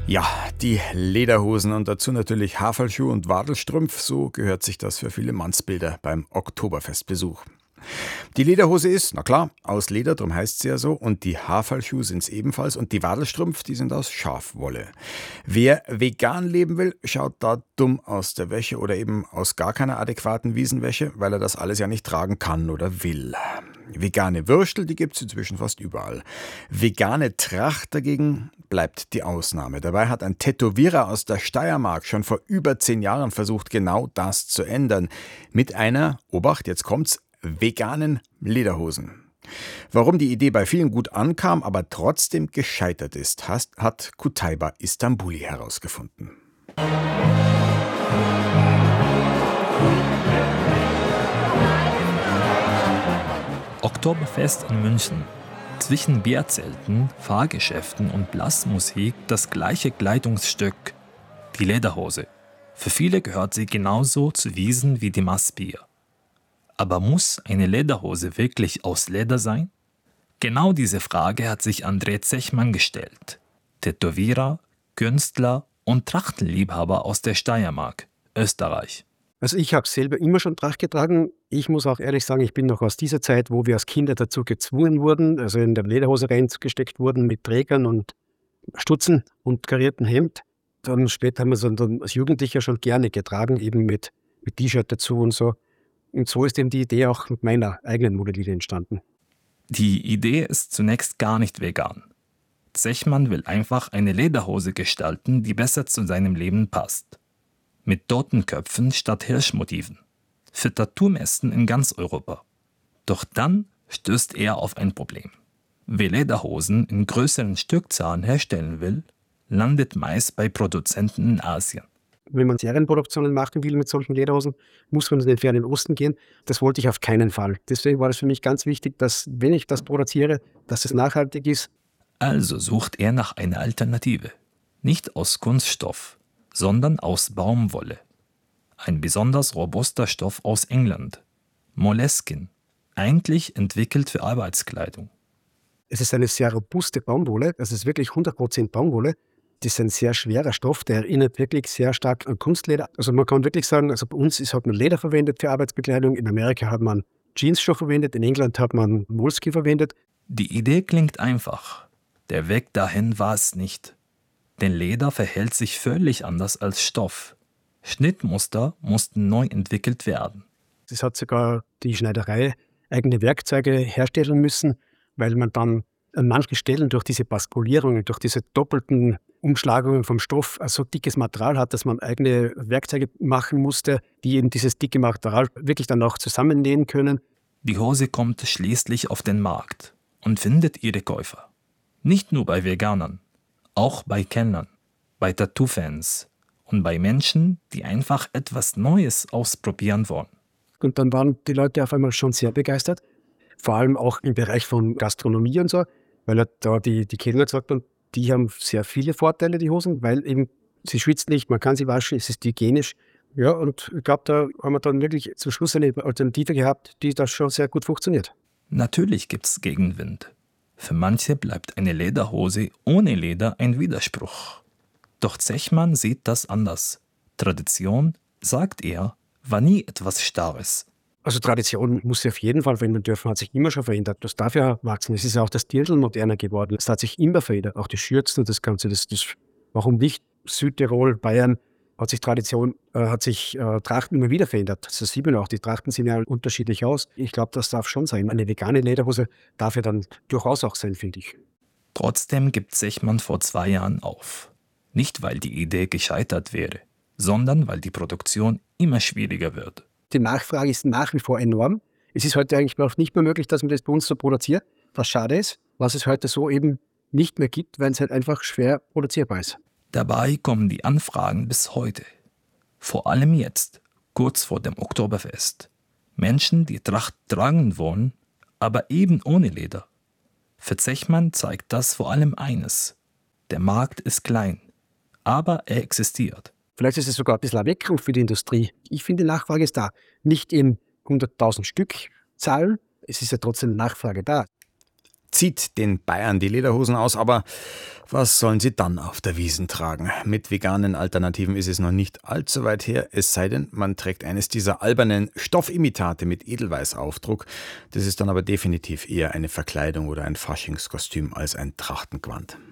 Ja, die Lederhosen und dazu natürlich Haferlschuh und Wadelstrumpf, so gehört sich das für viele Mannsbilder beim Oktoberfestbesuch. Die Lederhose ist, na klar, aus Leder, darum heißt sie ja so, und die Haferlschuhe sind es ebenfalls und die Wadelstrumpf, die sind aus Schafwolle. Wer vegan leben will, schaut da dumm aus der Wäsche oder eben aus gar keiner adäquaten Wiesenwäsche, weil er das alles ja nicht tragen kann oder will. Vegane Würstel, die gibt's inzwischen fast überall. Vegane Tracht dagegen bleibt die Ausnahme. Dabei hat ein Tätowierer aus der Steiermark schon vor über 10 Jahren versucht, genau das zu ändern. Mit einer, Obacht, jetzt kommt's, veganen Lederhosen. Warum die Idee bei vielen gut ankam, aber trotzdem gescheitert ist, hat Kutaiba Istanbuli herausgefunden. Oktoberfest in München. Zwischen Bierzelten, Fahrgeschäften und Blasmusik das gleiche Kleidungsstück, die Lederhose. Für viele gehört sie genauso zu Wiesen wie die Maßbier. Aber muss eine Lederhose wirklich aus Leder sein? Genau diese Frage hat sich André Zechmann gestellt. Tätowierer, Künstler und Trachtenliebhaber aus der Steiermark, Österreich. Also ich habe selber immer schon Tracht getragen. Ich muss auch ehrlich sagen, ich bin noch aus dieser Zeit, wo wir als Kinder dazu gezwungen wurden, also in der Lederhose reingesteckt wurden mit Trägern und Stutzen und karierten Hemd. Dann später haben wir es dann als Jugendlicher schon gerne getragen, eben mit T-Shirt dazu und so. Und so ist eben die Idee auch mit meiner eigenen Modelinie entstanden. Die Idee ist zunächst gar nicht vegan. Zechmann will einfach eine Lederhose gestalten, die besser zu seinem Leben passt. Mit Totenköpfen statt Hirschmotiven. Für Tattoo-Messen in ganz Europa. Doch dann stößt er auf ein Problem. Wer Lederhosen in größeren Stückzahlen herstellen will, landet meist bei Produzenten in Asien. Wenn man Serienproduktionen machen will mit solchen Lederhosen, muss man in den fernen Osten gehen. Das wollte ich auf keinen Fall. Deswegen war es für mich ganz wichtig, dass, wenn ich das produziere, dass es nachhaltig ist. Also sucht er nach einer Alternative. Nicht aus Kunststoff, sondern aus Baumwolle. Ein besonders robuster Stoff aus England. Moleskin, eigentlich entwickelt für Arbeitskleidung. Es ist eine sehr robuste Baumwolle, das ist wirklich 100% Baumwolle. Das ist ein sehr schwerer Stoff, der erinnert wirklich sehr stark an Kunstleder. Also man kann wirklich sagen, also bei uns hat man Leder verwendet für Arbeitsbekleidung, in Amerika hat man Jeansstoff verwendet, in England hat man Moleskin verwendet. Die Idee klingt einfach. Der Weg dahin war es nicht. Denn Leder verhält sich völlig anders als Stoff. Schnittmuster mussten neu entwickelt werden. Es hat sogar die Schneiderei eigene Werkzeuge herstellen müssen, weil man dann an manchen Stellen durch diese Baskulierungen, durch diese doppelten Umschlagungen vom Stoff so dickes Material hat, dass man eigene Werkzeuge machen musste, die eben dieses dicke Material wirklich dann auch zusammennähen können. Die Hose kommt schließlich auf den Markt und findet ihre Käufer. Nicht nur bei Veganern, auch bei Kennern, bei Tattoo-Fans und bei Menschen, die einfach etwas Neues ausprobieren wollen. Und dann waren die Leute auf einmal schon sehr begeistert, vor allem auch im Bereich von Gastronomie und so, weil da die Kellner gesagt haben, die haben sehr viele Vorteile, die Hosen, weil eben sie schwitzt nicht, man kann sie waschen, es ist hygienisch. Ja, und ich glaube, da haben wir dann wirklich zum Schluss eine Alternative gehabt, die da schon sehr gut funktioniert. Natürlich gibt's Gegenwind. Für manche bleibt eine Lederhose ohne Leder ein Widerspruch. Doch Zechmann sieht das anders. Tradition, sagt er, war nie etwas Starres. Also Tradition muss sich auf jeden Fall verändern dürfen, hat sich immer schon verändert. Das darf ja wachsen. Es ist ja auch das Dirndl moderner geworden. Es hat sich immer verändert. Auch die Schürzen, das Ganze, warum nicht? Südtirol, Bayern hat sich Trachten immer wieder verändert. Das sieht man auch. Die Trachten sehen ja unterschiedlich aus. Ich glaube, das darf schon sein. Eine vegane Lederhose darf ja dann durchaus auch sein, finde ich. Trotzdem gibt Zechmann vor 2 Jahren auf. Nicht, weil die Idee gescheitert wäre, sondern weil die Produktion immer schwieriger wird. Die Nachfrage ist nach wie vor enorm. Es ist heute eigentlich noch nicht mehr möglich, dass man das bei uns so produziert, was schade ist, was es heute so eben nicht mehr gibt, weil es halt einfach schwer produzierbar ist. Dabei kommen die Anfragen bis heute. Vor allem jetzt, kurz vor dem Oktoberfest. Menschen, die Tracht tragen wollen, aber eben ohne Leder. Für Zechmann zeigt das vor allem eines. Der Markt ist klein, aber er existiert. Vielleicht ist es sogar ein bisschen eine Erweckung für die Industrie. Ich finde, die Nachfrage ist da. Nicht in 100.000 Stück Zahlen, es ist ja trotzdem Nachfrage da. zieht den Bayern die Lederhosen aus, aber was sollen sie dann auf der Wiesn tragen? Mit veganen Alternativen ist es noch nicht allzu weit her, es sei denn, man trägt eines dieser albernen Stoffimitate mit Edelweißaufdruck. Das ist dann aber definitiv eher eine Verkleidung oder ein Faschingskostüm als ein Trachtengewand.